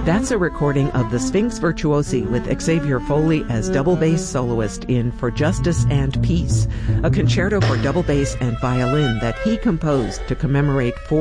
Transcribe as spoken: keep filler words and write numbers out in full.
That's a recording of the Sphinx Virtuosi with Xavier Foley as double bass soloist in For Justice and Peace, a concerto for double bass and violin that he composed to commemorate four